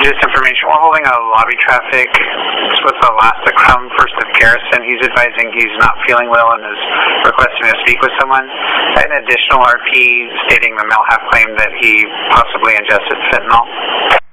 Just information, we're holding a lobby traffic with Alaska Crumb, 1st of Garrison. He's advising he's not feeling well and is requesting to speak with someone. An additional RP stating the Melhaf claim that he possibly ingested fentanyl.